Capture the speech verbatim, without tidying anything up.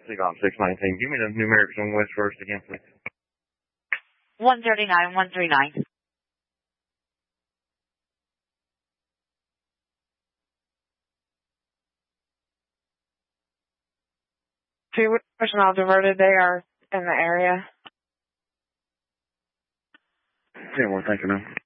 Seagull six nineteen. Give me the numerics on West First again, please. one thirty-nine, one three nine. Two personnel diverted. They are in the area. ten one, thank you, ma'am.